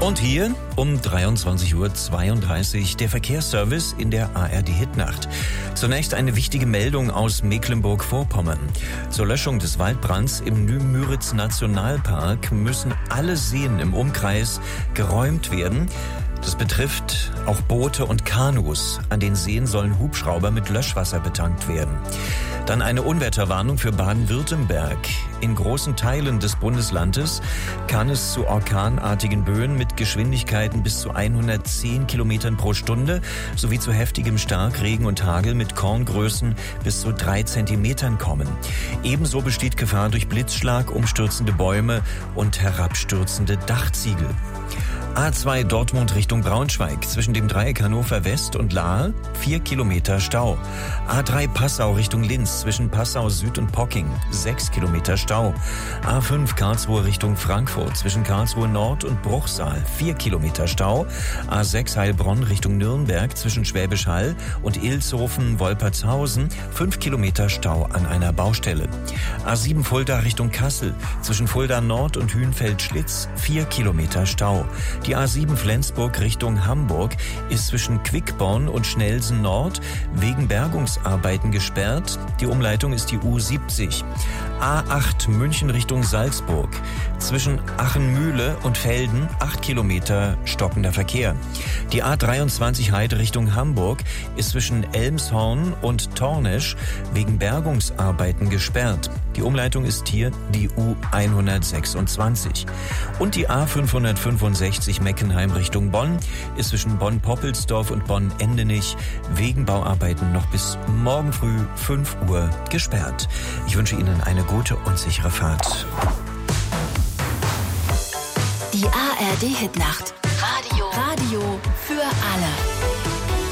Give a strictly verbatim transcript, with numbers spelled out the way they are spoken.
Und hier um dreiundzwanzig Uhr zweiunddreißig der Verkehrsservice in der A R D-Hitnacht. Zunächst eine wichtige Meldung aus Mecklenburg-Vorpommern. Zur Löschung des Waldbrands im Müritz-Nationalpark müssen alle Seen im Umkreis geräumt werden. Das betrifft auch Boote und Kanus. An den Seen sollen Hubschrauber mit Löschwasser betankt werden. Dann eine Unwetterwarnung für Baden-Württemberg. In großen Teilen des Bundeslandes kann es zu orkanartigen Böen mit Geschwindigkeiten bis zu hundertzehn Kilometern pro Stunde sowie zu heftigem Starkregen und Hagel mit Korngrößen bis zu drei Zentimetern kommen. Ebenso besteht Gefahr durch Blitzschlag, umstürzende Bäume und herabstürzende Dachziegel. A zwei Dortmund Richtung Braunschweig zwischen dem Dreieck Hannover West und Lahr vier Kilometer Stau. A drei Passau Richtung Linz zwischen Passau Süd und Pocking sechs Kilometer Stau. A fünf Karlsruhe Richtung Frankfurt zwischen Karlsruhe Nord und Bruchsal vier Kilometer Stau. A sechs Heilbronn Richtung Nürnberg zwischen Schwäbisch Hall und Ilshofen-Wolpertshausen fünf Kilometer Stau an einer Baustelle. A sieben Fulda Richtung Kassel zwischen Fulda Nord und Hünfeld-Schlitz vier Kilometer Stau. Die A sieben Flensburg Richtung Hamburg ist zwischen Quickborn und Schnelsen Nord wegen Bergungsarbeiten gesperrt. Die Umleitung ist die U siebzig. A acht München Richtung Salzburg zwischen Achenmühle und Velden acht Kilometer stockender Verkehr. Die A dreiundzwanzig Heide Richtung Hamburg ist zwischen Elmshorn und Tornesch wegen Bergungsarbeiten gesperrt. Die Umleitung ist hier die U hundertsechsundzwanzig. Und die A fünfhundertfünfundsechzig Meckenheim Richtung Bonn ist zwischen Bonn-Poppelsdorf und Bonn-Endenich wegen Bauarbeiten noch bis morgen früh fünf Uhr gesperrt. Ich wünsche Ihnen eine gute und sichere Fahrt. Die A R D-Hitnacht. Radio. Radio für alle.